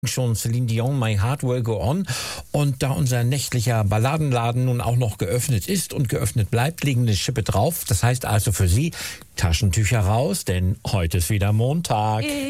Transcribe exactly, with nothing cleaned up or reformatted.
Schon Celine Dion, My Heart Will Go On. Und da unser nächtlicher Balladenladen nun auch noch geöffnet ist und geöffnet bleibt, legen eine Schippe drauf. Das heißt also für Sie, Taschentücher raus, denn heute ist wieder Montag.